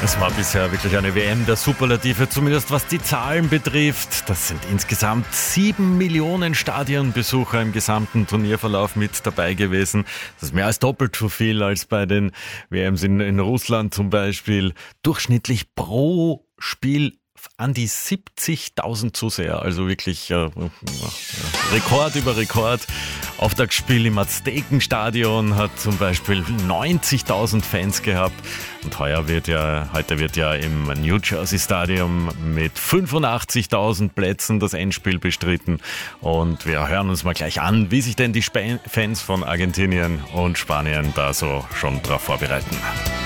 Es war bisher wirklich eine WM der Superlative, zumindest was die Zahlen betrifft. Das sind insgesamt 7 Millionen Stadionbesucher im gesamten Turnierverlauf mit dabei gewesen. Das ist mehr als doppelt so viel als bei den WMs in Russland zum Beispiel. Durchschnittlich pro Spiel an die 70.000 Zuseher, also wirklich Rekord über Rekord. Auftaktspiel im Aztekenstadion hat zum Beispiel 90.000 Fans gehabt und heute wird ja im New Jersey Stadium mit 85.000 Plätzen das Endspiel bestritten und wir hören uns mal gleich an, wie sich denn die Fans von Argentinien und Spanien da so schon drauf vorbereiten.